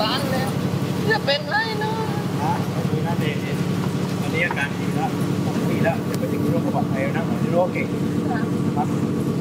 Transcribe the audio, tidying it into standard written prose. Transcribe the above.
านเลยจะเป็นไรเนาะดูนั่นเองวันนี้อาการดีแล้วดีแล้วจะไปถึงโรงพยาบาลไทยนะหมอที่โรคเก่งครับ